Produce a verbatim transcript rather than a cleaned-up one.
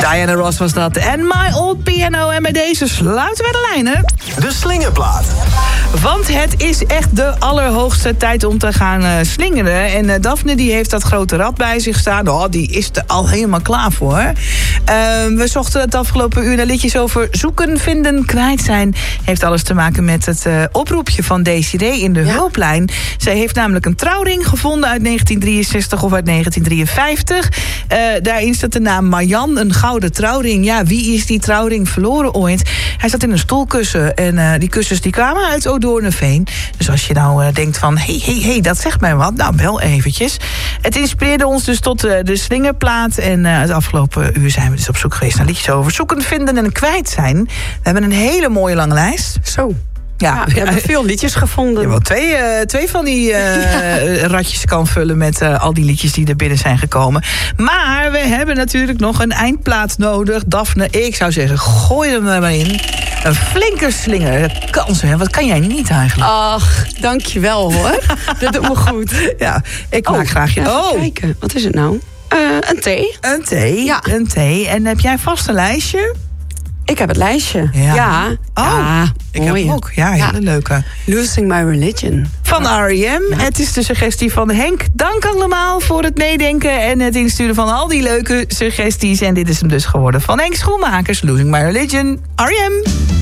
Diana Ross was dat. En My Old Piano. En bij deze sluiten we de lijnen. De slingerplaat. Want het is echt de allerhoogste tijd om te gaan uh, slingeren. En uh, Daphne die heeft dat grote rad bij zich staan. Oh, die is er al helemaal klaar voor. Uh, we zochten het afgelopen uur naar liedjes over zoeken, vinden, kwijt zijn. Heeft alles te maken met het uh, oproepje van Desiree in de ja. hulplijn. Zij heeft namelijk een trouwring gevonden uit negentien drieënzestig of uit negentien drieënvijftig. Uh, daarin staat de naam Marjan, een gouden trouwring. Ja, wie is die trouwring verloren ooit? Hij zat in een stoelkussen en uh, die kussens die kwamen uit Odoornveen. Dus als je nou uh, denkt van, hé, hé, hé, dat zegt mij wat. Nou, bel eventjes. Het inspireerde ons dus tot uh, de slingerplaat. En uh, het afgelopen uur zijn we dus op zoek geweest naar liedjes over zoeken, vinden en kwijt zijn. We hebben een hele mooie lange lijst. Zo. Ja, ja, we hebben veel liedjes gevonden. Je wel twee, uh, twee van die uh, ratjes kan vullen met uh, al die liedjes die er binnen zijn gekomen. Maar we hebben natuurlijk nog een eindplaat nodig. Daphne, ik zou zeggen, gooi hem er maar in. Een flinke slinger. Dat kan zo, hè? Wat kan jij niet eigenlijk? Ach, dankjewel hoor. Dat doet me goed. Ja, ik oh, maak graag je... Oh, kijken. Wat is het nou? Uh, een thee. Een thee, ja. Een thee. En heb jij vast een lijstje? Ik heb het lijstje. Ja. ja. Oh, ja, ik heb hem ook. Ja, hele ja. leuke. Losing My Religion. Van R E M. Ja. Het is de suggestie van Henk. Dank allemaal voor het meedenken en het insturen van al die leuke suggesties. En dit is hem dus geworden van Henk Schoenmakers. Losing My Religion. R E M.